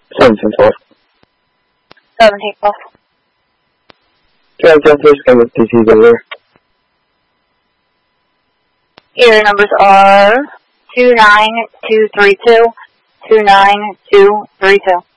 1712. 1712. Can I please get with DC's over? Your numbers are 29232, 29232.